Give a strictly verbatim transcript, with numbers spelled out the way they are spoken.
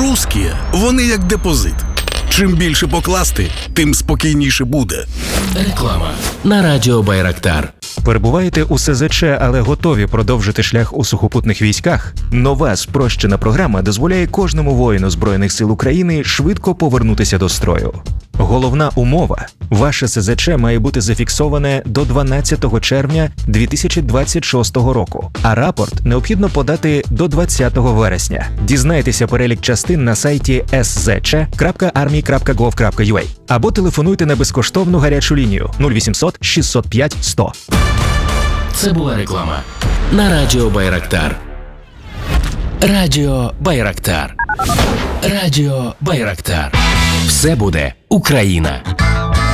Русські, вони як депозит. Чим більше покласти, тим спокійніше буде. Реклама на радіо Байрактар. Перебуваєте у СЗЧ, але готові продовжити шлях у сухопутних військах? Нова спрощена програма дозволяє кожному воїну Збройних сил України швидко повернутися до строю. Головна умова – ваше СЗЧ має бути зафіксоване до дванадцятого червня дві тисячі двадцять шостого року, а рапорт необхідно подати до двадцятого вересня. Дізнайтеся перелік частин на сайті ес зет че крапка армія крапка гов крапка ю а або телефонуйте на безкоштовну гарячу лінію нуль вісімсот шістсот п'ять сто. Це була реклама на радіо Байрактар. Радіо Байрактар. Радіо Байрактар. Все буде Україна.